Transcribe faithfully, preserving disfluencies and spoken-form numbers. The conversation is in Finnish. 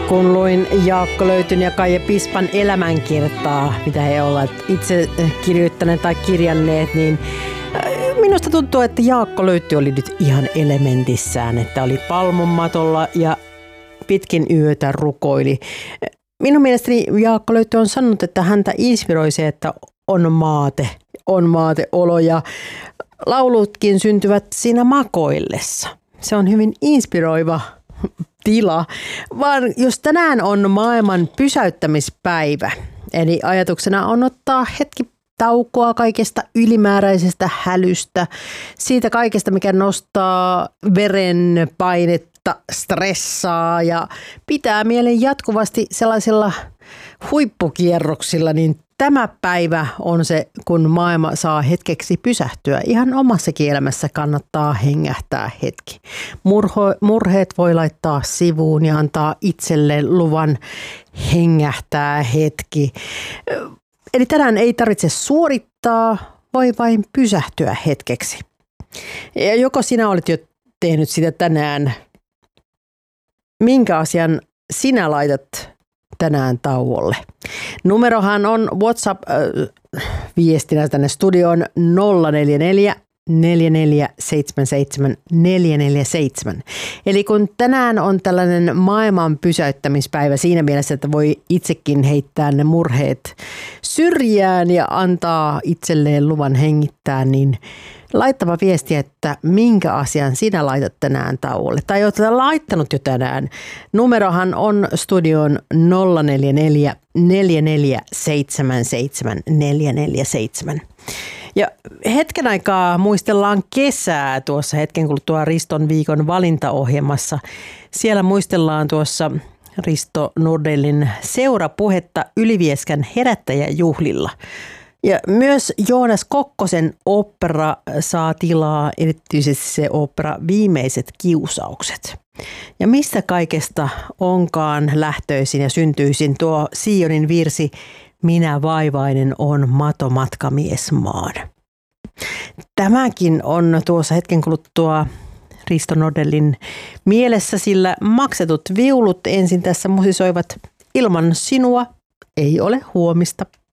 Kun luin Jaakko Löytyn ja Kaija Pispan elämänkertaa, mitä he ovat itse kirjoittaneet tai kirjanneet, niin minusta tuntuu, että Jaakko Löyty oli nyt ihan elementissään, että oli palmunmatolla ja pitkin yötä rukoili. Minun mielestäni Jaakko Löyty on sanonut, että häntä inspiroi se, että on maate, on maateolo ja laulutkin syntyvät siinä makoillessa. Se on hyvin inspiroiva tila, vaan jos tänään on maailman pysäyttämispäivä, eli ajatuksena on ottaa hetki taukoa kaikesta ylimääräisestä hälystä, siitä kaikesta, mikä nostaa verenpainetta, stressaa ja pitää mielen jatkuvasti sellaisilla huippukierroksilla, niin tämä päivä on se, kun maailma saa hetkeksi pysähtyä. Ihan omassakin elämässä kannattaa hengähtää hetki. Murho, murheet voi laittaa sivuun ja antaa itselle luvan hengähtää hetki. Eli tänään ei tarvitse suorittaa, voi vain pysähtyä hetkeksi. Ja joko sinä olet jo tehnyt sitä tänään, minkä asian sinä laitat tänään tauolle? Numerohan on WhatsApp-viestinä tänne studioon nolla neljä neljä, neljä neljä seitsemän seitsemän, neljä neljä seitsemän. Eli kun tänään on tällainen maailman pysäyttämispäivä siinä mielessä, että voi itsekin heittää ne murheet syrjään ja antaa itselleen luvan hengittää, niin laittava viestiä, että minkä asian sinä laitat tänään tauolle. Tai olet laittanut jo tänään. Numerohan on studion nolla neljä neljä, neljä neljä seitsemän seitsemän, neljä neljä seitsemän. Ja hetken aikaa muistellaan kesää tuossa hetken kuluttua Riston viikon valintaohjelmassa. Siellä muistellaan tuossa Risto Nordellin seurapuhetta Ylivieskän herättäjäjuhlilla. Ja myös Joonas Kokkosen opera saa tilaa, erityisesti se opera Viimeiset kiusaukset. Ja mistä kaikesta onkaan lähtöisin ja syntyisin tuo Sionin virsi Minä vaivainen on matomatkamiesmaan. Tämäkin on tuossa hetken kuluttua Risto Nordellin mielessä, sillä maksetut viulut ensin tässä musisoivat Ilman sinua ei ole huomista.